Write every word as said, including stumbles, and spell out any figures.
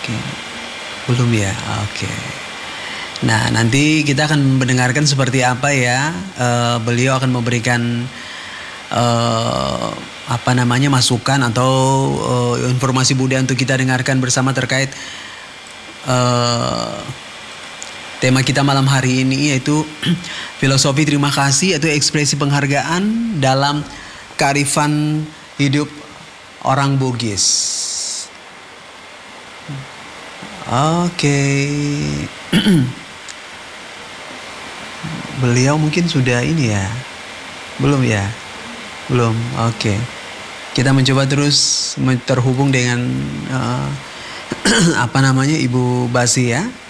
Oke, belum ya? Oke. Nah, nanti kita akan mendengarkan seperti apa ya. Uh, beliau akan memberikan uh, apa namanya masukan atau uh, informasi budaya untuk kita dengarkan bersama terkait uh, tema kita malam hari ini, yaitu filosofi terima kasih atau ekspresi penghargaan dalam kearifan hidup orang Bugis. Oke. Beliau mungkin sudah ini ya. Belum ya? Belum. Oke. Kita mencoba terus terhubung dengan uh, apa namanya Ibu Basi ya.